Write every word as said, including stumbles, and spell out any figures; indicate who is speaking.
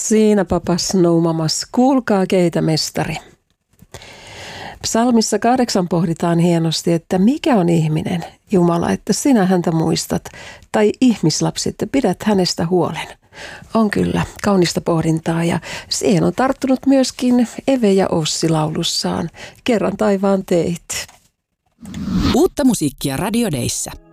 Speaker 1: Siinä papas noumamas, kuulkaa keitä mestari. Psalmissa kahdeksan pohditaan hienosti, että mikä on ihminen, Jumala, että sinä häntä muistat, tai ihmislapsi, että pidät hänestä huolen. On kyllä kaunista pohdintaa ja siihen on tarttunut myöskin Eve ja Ossi laulussaan. Kerran taivaan teit.
Speaker 2: Uutta musiikkia Radio Dayssä.